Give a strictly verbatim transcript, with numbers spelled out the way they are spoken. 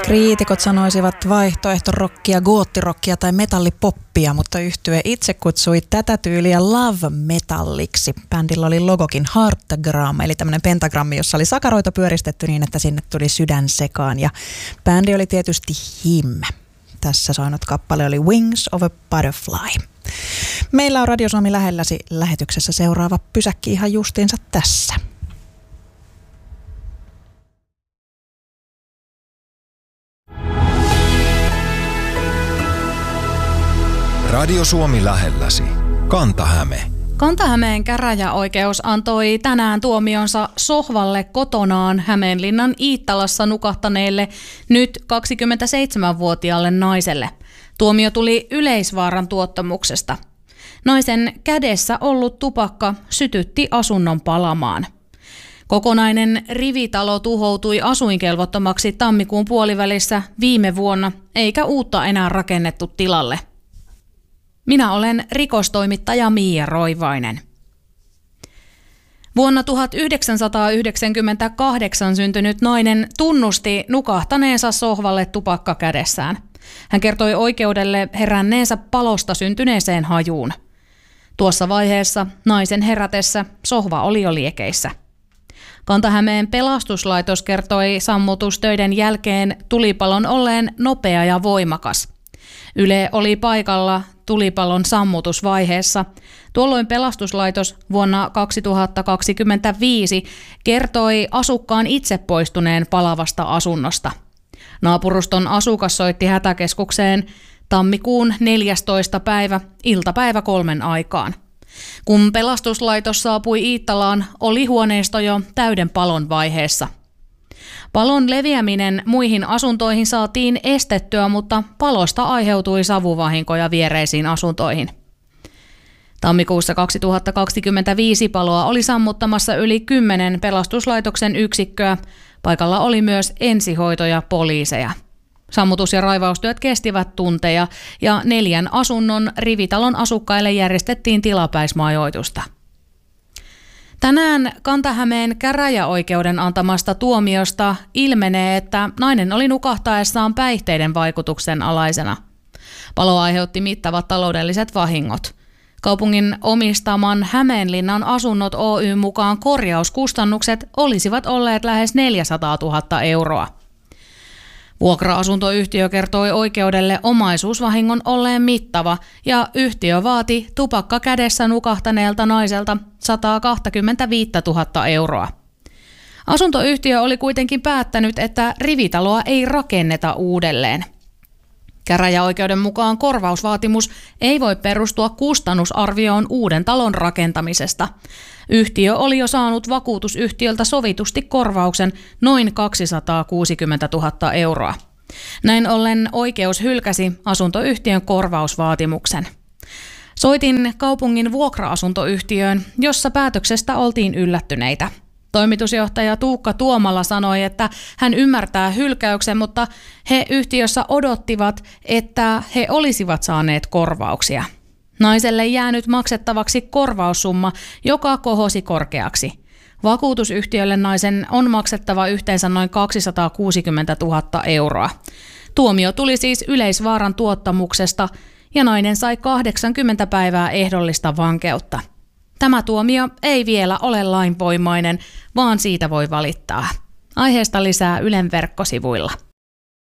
Kriitikot sanoisivat vaihtoehtorokkia, goottirokkia tai metallipoppia, mutta yhtye itse kutsui tätä tyyliä love metalliksi. Bändillä oli logokin heartagram, eli tämmöinen pentagrammi, jossa oli sakaroita pyöristetty niin, että sinne tuli sydän sekaan. Ja bändi oli tietysti Him. Tässä soinut kappale oli Wings of a Butterfly. Meillä on Radio Suomi lähelläsi lähetyksessä seuraava pysäkki ihan justiinsa tässä. Radio Suomi lähelläsi. Kanta-Häme. Kanta-Hämeen käräjäoikeus antoi tänään tuomionsa sohvalle kotonaan Hämeenlinnan Iittalassa nukahtaneelle nyt kaksikymmentäseitsemänvuotiaalle naiselle. Tuomio tuli yleisvaaran tuottamuksesta. Naisen kädessä ollut tupakka sytytti asunnon palamaan. Kokonainen rivitalo tuhoutui asuinkelvottomaksi tammikuun puolivälissä viime vuonna, eikä uutta enää rakennettu tilalle. Minä olen rikostoimittaja Miia Roivainen. Vuonna tuhatyhdeksänsataayhdeksänkymmentäkahdeksan syntynyt nainen tunnusti nukahtaneensa sohvalle tupakka kädessään. Hän kertoi oikeudelle heränneensä palosta syntyneeseen hajuun. Tuossa vaiheessa naisen herätessä sohva oli jo liekeissä. Kanta-Hämeen pelastuslaitos kertoi sammutustöiden jälkeen tulipalon olleen nopea ja voimakas. Yle oli paikalla tulipalon sammutusvaiheessa. Tuolloin pelastuslaitos vuonna kaksituhattakaksikymmentäviisi kertoi asukkaan itse poistuneen palavasta asunnosta. Naapuruston asukas soitti hätäkeskukseen tammikuun neljästoista päivä iltapäivä kolmen aikaan. Kun pelastuslaitos saapui Iittalaan, oli huoneisto jo täyden palon vaiheessa. Palon leviäminen muihin asuntoihin saatiin estettyä, mutta palosta aiheutui savuvahinkoja viereisiin asuntoihin. Tammikuussa kaksituhattakaksikymmentäviisi paloa oli sammuttamassa yli kymmenen pelastuslaitoksen yksikköä. Paikalla oli myös ensihoito ja poliiseja. Sammutus- ja raivaustyöt kestivät tunteja ja neljän asunnon rivitalon asukkaille järjestettiin tilapäismajoitusta. Tänään Kanta-Hämeen käräjäoikeuden antamasta tuomiosta ilmenee, että nainen oli nukahtaessaan päihteiden vaikutuksen alaisena. Palo aiheutti mittavat taloudelliset vahingot. Kaupungin omistaman Hämeenlinnan asunnot Oyn mukaan korjauskustannukset olisivat olleet lähes neljäsataatuhatta euroa. Vuokra-asuntoyhtiö kertoi oikeudelle omaisuusvahingon olleen mittava ja yhtiö vaati tupakka kädessä nukahtaneelta naiselta sata kaksikymmentäviisituhatta euroa. Asuntoyhtiö oli kuitenkin päättänyt, että rivitaloa ei rakenneta uudelleen. Käräjäoikeuden mukaan korvausvaatimus ei voi perustua kustannusarvioon uuden talon rakentamisesta. Yhtiö oli jo saanut vakuutusyhtiöltä sovitusti korvauksen noin kaksisataakuusikymmentätuhatta euroa. Näin ollen oikeus hylkäsi asuntoyhtiön korvausvaatimuksen. Soitin kaupungin vuokra-asuntoyhtiöön, jossa päätöksestä oltiin yllättyneitä. Toimitusjohtaja Tuukka Tuomala sanoi, että hän ymmärtää hylkäyksen, mutta he yhtiössä odottivat, että he olisivat saaneet korvauksia. Naiselle jäänyt maksettavaksi korvaussumma, joka kohosi korkeaksi. Vakuutusyhtiölle naisen on maksettava yhteensä noin kaksisataakuusikymmentätuhatta euroa. Tuomio tuli siis yleisvaaran tuottamuksesta ja nainen sai kahdeksankymmentä päivää ehdollista vankeutta. Tämä tuomio ei vielä ole lainvoimainen, vaan siitä voi valittaa. Aiheesta lisää Ylen verkkosivuilla.